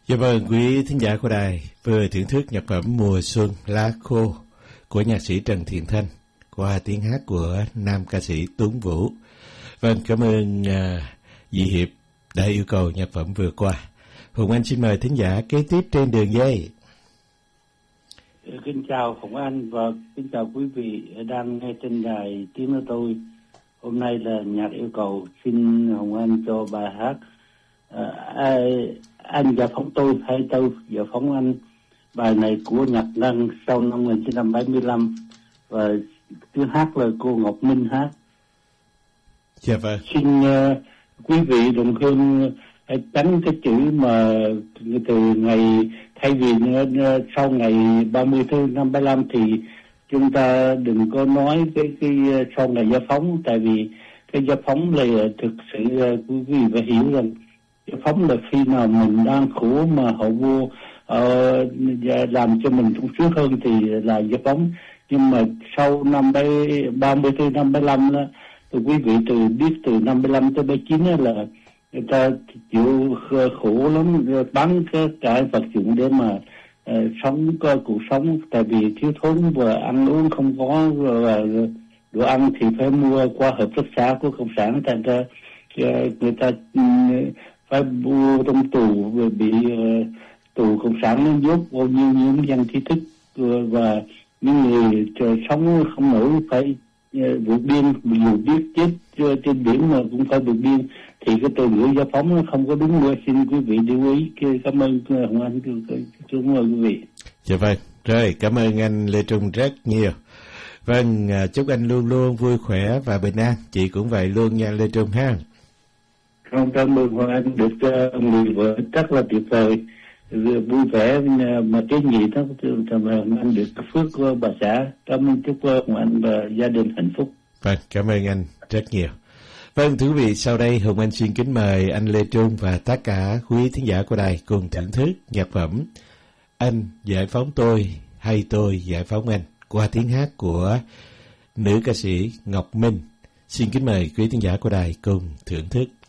Dạ vâng, quý thính giả của đài vừa thưởng thức nhạc phẩm Mùa Xuân Lá Khô của nhạc sĩ Trần Thiện Thanh qua tiếng hát của nam ca sĩ Tuấn Vũ. Vâng, cảm ơn Dị Hiệp đã yêu cầu nhạc phẩm vừa qua. Hùng Anh xin mời thính giả kế tiếp trên đường dây. Kính chào Hùng Anh và kính chào quý vị đang nghe trên đài Tiếng Nói Tôi. Hôm nay là nhạc yêu cầu, xin Hùng Anh cho bài hát Anh Giải Phóng Tôi hay Tôi Giải Phóng Anh. Bài này của Nhạc Năng sau năm 1975 và tiếng hát là cô Ngọc Minh hát. Dạ vâng. Xin quý vị đồng hương hãy tránh cái chữ mà từ ngày, thay vì sau ngày 30 tháng năm 75 thì chúng ta đừng có nói cái sau ngày giải phóng, tại vì cái giải phóng là thực sự quý vị phải hiểu rằng giải phóng là khi nào mình đang khổ mà họ vô làm cho mình sung sướng hơn thì là giải phóng. Nhưng mà sau năm 34 năm 75 đó, thì quý vị biết từ năm 75 tới 79 là người ta chịu khổ lắm, bán cả vật dụng để mà sống coi cuộc sống, tại vì thiếu thốn và ăn uống không có, và đồ ăn thì phải mua qua hợp tác xã của cộng sản, thành ra người ta phải mua trong tù, bị tù cộng sản nó nhốt bao nhiêu những dân trí thức và những người sống không nổi phải vượt biên, dù biết chết trên biển mà cũng phải vượt biên, thì cái từ ngữ giải phóng nó không có đúng nữa. Xin quý vị lưu ý. Cảm ơn Hồng Anh, cảm ơn quý vị. Dạ vâng, rồi cảm ơn anh Lê Trung rất nhiều. Vâng, chúc anh luôn luôn vui khỏe và bình an. Chị cũng vậy luôn nha Lê Trung ha. Không, cảm ơn Hồng Anh, được người vợ rất là tuyệt vời, vui vẻ mà cái gì đó Hồng Anh được phước của bà xã. Cảm ơn, chúc Hồng Anh và gia đình hạnh phúc. Vâng, cảm ơn anh rất nhiều. Vâng, thưa quý vị, sau đây Hùng Anh xin kính mời anh Lê Trung và tất cả quý thính giả của đài cùng thưởng thức nhạc phẩm Anh Giải Phóng Tôi hay Tôi Giải Phóng Anh qua tiếng hát của nữ ca sĩ Ngọc Minh. Xin kính mời quý thính giả của đài cùng thưởng thức.